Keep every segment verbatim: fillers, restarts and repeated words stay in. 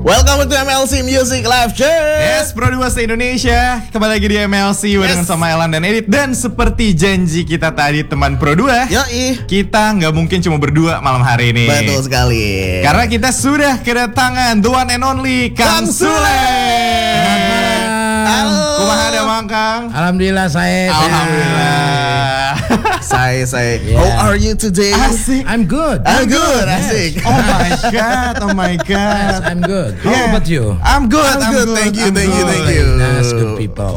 Welcome to M L C Music Live Chat. Yes, Pro dua se-Indonesia. Kembali lagi di M L C barengan Yes. sama Elan dan Edit. Dan seperti janji kita tadi teman Pro dua, Yoi. kita nggak mungkin cuma berdua malam hari ini. Betul sekali. Karena kita sudah kedatangan the one and only Kang Kang Sule. Sule. Halo. Kumaha ada Mang Kang? Alhamdulillah saya. Alhamdulillah. Saya saya. Yeah. How are you today? Asik. I'm good. I'm good. Asik. Oh my god, oh my Yes, god. I'm good. How Yeah. about you? I'm good, I'm good. Thank you, I'm thank you, good. thank you. Nice, good people.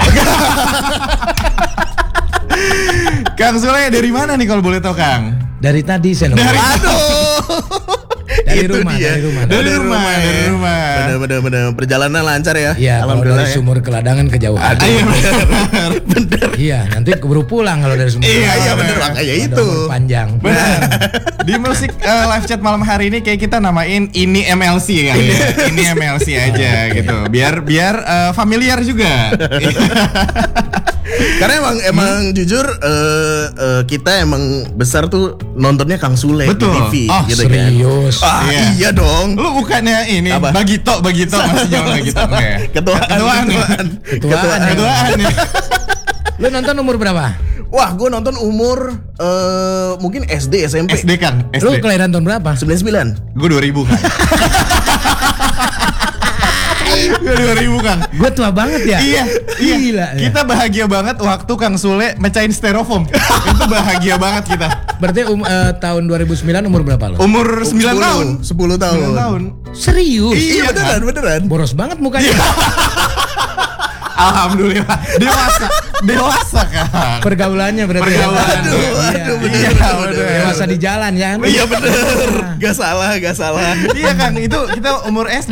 Kang Sule dari mana nih kalau boleh tahu Kang? Dari tadi saya nunggu. Dari- Aduh. Dari Itu rumah, dia. dari rumah. Dari rumah, dari rumah. Bener bener bener. Perjalanan lancar ya. Iya, kalau Alhamdulillah dari ya. sumur ke ladangan kejauhan. Iya benar. Bener. Iya, nanti keburu pulang kalau dari sumur. Iya, ke iya, ladangan. bener, makanya Ada itu. umur panjang. Benar. Di musik eh, live chat malam hari ini kayak kita namain ini M L C kali ya. Ini M L C aja gitu. Biar biar eh, familiar juga. Karena emang emang jujur eh, eh, kita emang besar tuh nontonnya Kang Sule Betul. di T V Oh, gitu serius? kan. Ah, Iya. iya dong. Lu bukannya ini Apa? Bagito, Bagito masih jauh Bagito. Oke. Ketuaan, Ketuaan. ya? ketuaan, Ketuaan. Ketuaan. ya? Lu nonton umur berapa? Wah, gue nonton umur eh mungkin S D, S M P. S D Kang, S Lu D. kelahiran tahun berapa? sembilan puluh sembilan. Gue dua ribu Kang. Gue dua ribu Kang. Gue tua banget ya. Iya, iya. Gila. ya. Kita bahagia banget waktu Kang Sule mecahin styrofoam. Itu bahagia banget kita. Berarti um, eh, tahun dua ribu sembilan umur berapa lo? Umur sembilan tahun. sepuluh tahun. sembilan tahun. Serius? Iya, beneran, kan? beneran. Boros banget mukanya. Alhamdulillah. Dewasa. Dewasa Kang. Pergaulannya berarti. Pergaulan. Aduh, Iya. aduh, bener, Iya, bener, bener. bener. Dewasa di jalan ya. Iya bener. Gak salah, gak salah. Iya Kang, itu kita umur S D.